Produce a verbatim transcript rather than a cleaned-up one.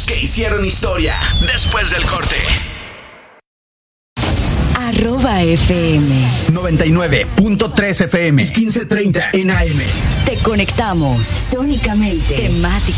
que hicieron historia, después del corte. Arroba F M noventa y nueve punto tres F M y quince treinta en A M. Te conectamos sónicamente. Temática.